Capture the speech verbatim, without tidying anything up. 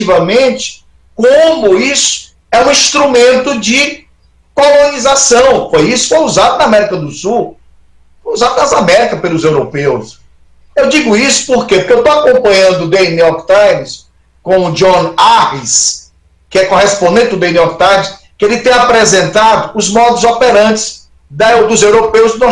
como isso é um instrumento de colonização. Foi isso que foi usado na América do Sul, foi usado nas Américas pelos europeus. Eu digo isso por quê? Porque eu estou acompanhando o The New York Times com o John Harris, que é correspondente do The New York Times, que ele tem apresentado os modos operantes da, dos europeus